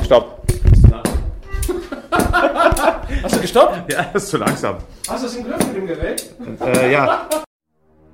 Stopp. Hast du gestoppt? Ja, das ist zu langsam. Hast du es im Griff mit dem Gerät? Ja.